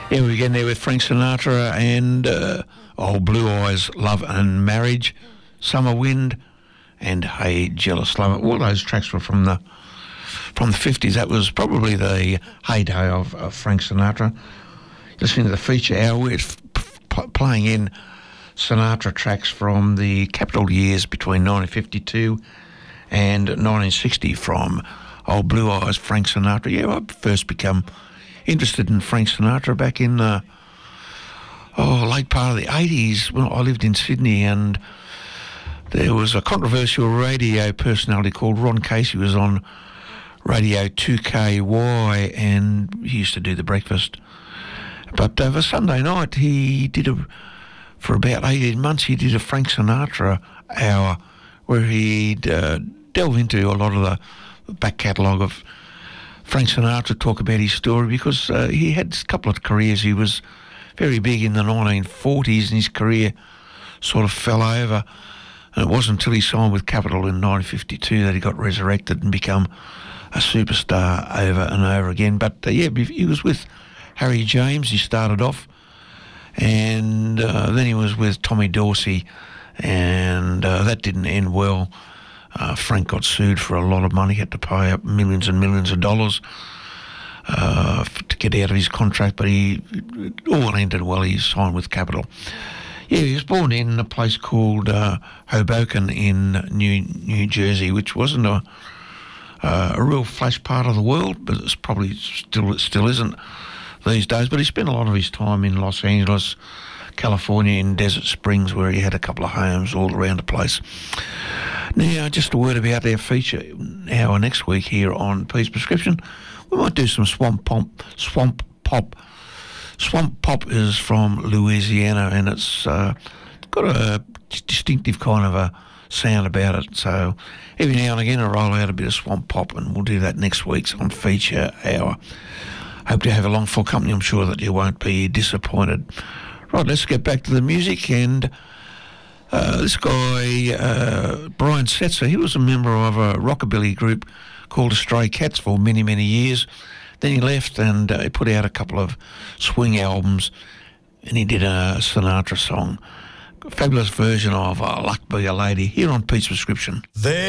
Yeah, we're getting there with Frank Sinatra and Old Blue Eyes, Love and Marriage, Summer Wind, and Hey Jealous Lover. All those tracks were from the 50s. That was probably the heyday of Frank Sinatra. Listening to the feature hour, we're playing in Sinatra tracks from the capital years between 1952 and 1960 from Old Blue Eyes, Frank Sinatra. Yeah, I first become interested in Frank Sinatra back in the late part of the 80s when I lived in Sydney, and there was a controversial radio personality called Ron Casey. He was on Radio 2KY, and he used to do the breakfast. But for Sunday night, he did for about 18 months, he did a Frank Sinatra hour where he'd delve into a lot of the back catalogue of Frank Sinatra, talk about his story, because he had a couple of careers. He was very big in the 1940s, and his career sort of fell over. And it wasn't until he signed with Capitol in 1952 that he got resurrected and become a superstar over and over again. But he was with Harry James. He started off, and then he was with Tommy Dorsey, and that didn't end well. Frank got sued for a lot of money, had to pay up millions and millions of dollars to get out of his contract, but it all ended well. He signed with Capitol. Yeah, he was born in a place called Hoboken in New Jersey, which wasn't a real flash part of the world, but it's probably still isn't these days. But he spent a lot of his time in Los Angeles, California, in Desert Springs, where he had a couple of homes all around the place. Now, just a word about our feature hour next week here on Pete's Prescription. We might do some swamp pop. Swamp pop is from Louisiana, and it's got a distinctive kind of a sound about it. So every now and again I roll out a bit of swamp pop, and we'll do that next week's on feature hour. Hope to have a long full company. I'm sure that you won't be disappointed. Right, let's get back to the music. And this guy, Brian Setzer, he was a member of a rockabilly group called the Stray Cats for many, many years. Then he left, and he put out a couple of swing albums, and he did a Sinatra song. A fabulous version of Luck Be a Lady here on Pete's Prescription.